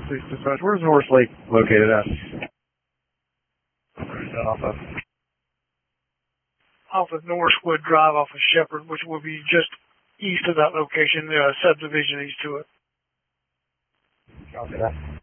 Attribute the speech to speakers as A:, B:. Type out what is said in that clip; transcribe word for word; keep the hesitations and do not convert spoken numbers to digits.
A: Police dispatch. Where's North Lake located at? Off of
B: off of Northwood Drive off of Shepherd, which will be just east of that location, uh, subdivision east to it.
A: Copy that.